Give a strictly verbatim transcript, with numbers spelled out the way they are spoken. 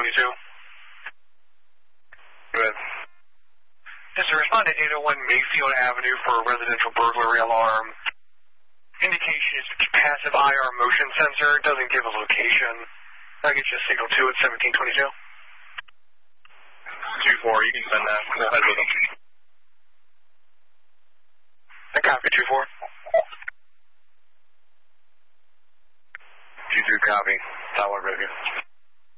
twenty-two. Go ahead. Yes, sir. Respond to eight oh one Mayfield Avenue for a residential burglary alarm. Indication is a passive I R motion sensor. It doesn't give a location. I'll get you a signal two at seventeen twenty-two. two four, you can send that. Go ahead with them. I copy two four.